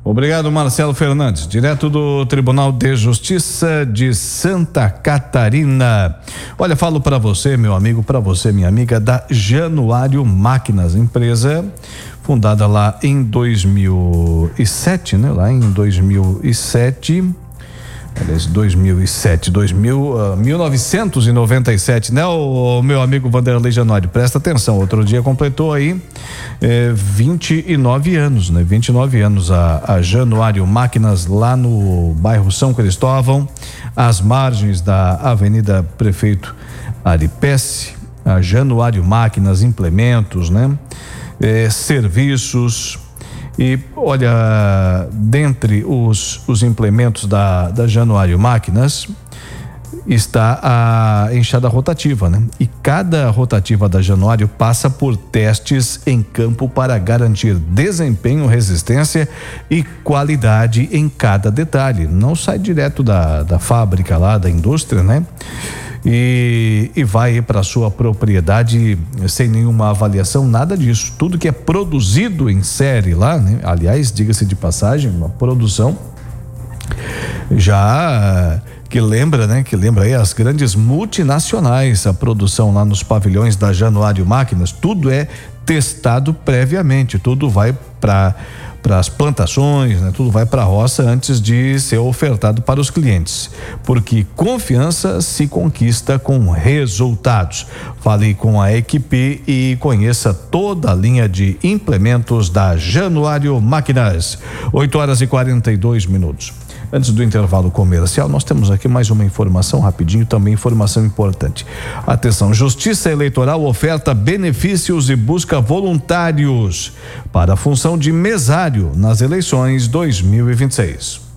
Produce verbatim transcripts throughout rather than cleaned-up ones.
Obrigado, Marcelo Fernandes, direto do Tribunal de Justiça de Santa Catarina. Olha, falo para você, meu amigo, para você, minha amiga, da Januário Máquinas, empresa fundada lá em dois mil e sete, né? Lá em dois mil e sete. Aliás, dois mil e sete, dois mil, uh, mil novecentos e noventa e sete, né? O, o meu amigo Vanderlei Januário, presta atenção, outro dia completou aí eh, vinte e nove anos, né? vinte e nove anos a, a Januário Máquinas lá no bairro São Cristóvão, às margens da Avenida Prefeito Ari Pesce, a Januário Máquinas, implementos, né? Eh, serviços. E olha, dentre os, os implementos da, da Januário Máquinas está a enxada rotativa, né? E cada rotativa da Januário passa por testes em campo para garantir desempenho, resistência e qualidade em cada detalhe. Não sai direto da, da fábrica lá, da indústria, né? E, e vai para sua propriedade sem nenhuma avaliação, nada disso. Tudo que é produzido em série lá, né? Aliás, diga-se de passagem, uma produção já que lembra, né? Que lembra aí as grandes multinacionais, a produção lá nos pavilhões da Januário Máquinas, tudo é testado previamente, tudo vai para para as plantações, né? Tudo vai para a roça antes de ser ofertado para os clientes, porque confiança se conquista com resultados. Fale com a equipe e conheça toda a linha de implementos da Januário Máquinas. oito horas e quarenta e dois minutos. Antes do intervalo comercial, nós temos aqui mais uma informação rapidinho, também informação importante. Atenção, Justiça Eleitoral oferta benefícios e busca voluntários para a função de mesário nas eleições dois mil e vinte e seis.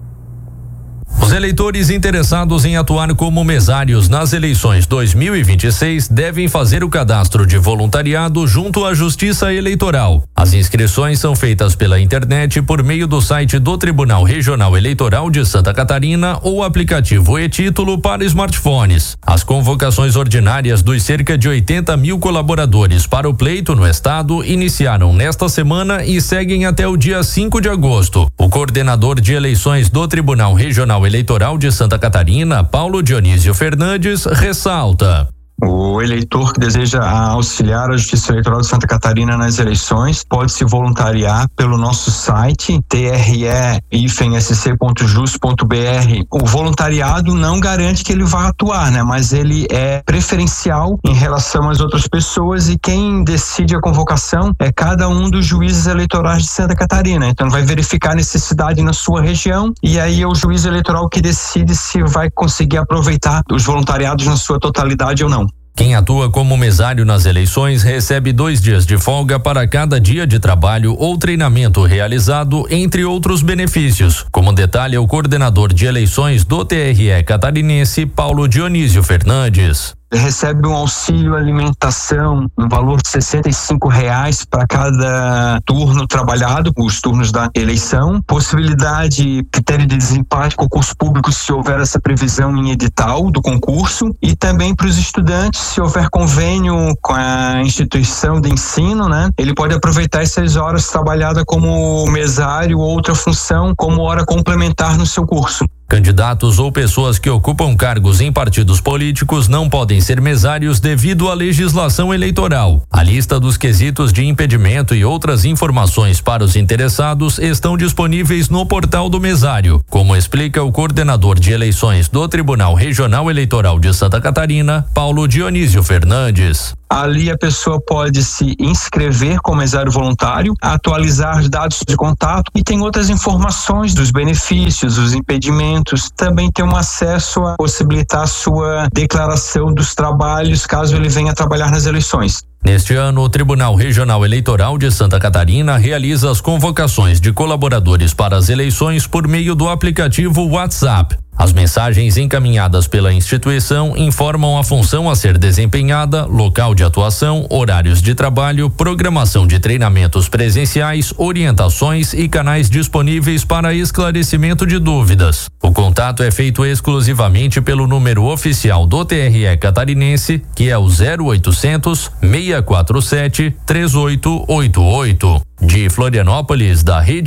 Os eleitores interessados em atuar como mesários nas eleições dois mil e vinte e seis devem fazer o cadastro de voluntariado junto à Justiça Eleitoral. As inscrições são feitas pela internet por meio do site do Tribunal Regional Eleitoral de Santa Catarina ou aplicativo e-título para smartphones. As convocações ordinárias dos cerca de oitenta mil colaboradores para o pleito no estado iniciaram nesta semana e seguem até o dia cinco de agosto. O coordenador de eleições do Tribunal Regional Eleitoral de Santa Catarina, Paulo Dionísio Fernandes, ressalta: o eleitor que deseja auxiliar a Justiça Eleitoral de Santa Catarina nas eleições pode se voluntariar pelo nosso site t r e s c ponto jus ponto b r. O voluntariado não garante que ele vá atuar, né? Mas ele é preferencial em relação às outras pessoas e quem decide a convocação é cada um dos juízes eleitorais de Santa Catarina. Então vai verificar a necessidade na sua região e aí é o juiz eleitoral que decide se vai conseguir aproveitar os voluntariados na sua totalidade ou não. Quem atua como mesário nas eleições recebe dois dias de folga para cada dia de trabalho ou treinamento realizado, entre outros benefícios, como detalha o coordenador de eleições do T R E catarinense, Paulo Dionísio Fernandes. Ele recebe um auxílio alimentação no valor de sessenta e cinco reais para cada turno trabalhado, os turnos da eleição, possibilidade, critério de desempate, concurso público se houver essa previsão em edital do concurso, e também para os estudantes, se houver convênio com a instituição de ensino, né? Ele pode aproveitar essas horas trabalhadas como mesário ou outra função como hora complementar no seu curso. Candidatos ou pessoas que ocupam cargos em partidos políticos não podem ser mesários devido à legislação eleitoral. A lista dos quesitos de impedimento e outras informações para os interessados estão disponíveis no portal do mesário, como explica o coordenador de eleições do Tribunal Regional Eleitoral de Santa Catarina, Paulo Dionísio Fernandes. Ali a pessoa pode se inscrever como mesário voluntário, atualizar os dados de contato e tem outras informações dos benefícios, os impedimentos. Também tem um acesso a possibilitar a sua declaração dos trabalhos caso ele venha trabalhar nas eleições. Neste ano, o Tribunal Regional Eleitoral de Santa Catarina realiza as convocações de colaboradores para as eleições por meio do aplicativo WhatsApp. As mensagens encaminhadas pela instituição informam a função a ser desempenhada, local de atuação, horários de trabalho, programação de treinamentos presenciais, orientações e canais disponíveis para esclarecimento de dúvidas. O contato é feito exclusivamente pelo número oficial do T R E catarinense, que é o zero oitocentos, seis quatro sete, três oito oito oito. De Florianópolis, da Rede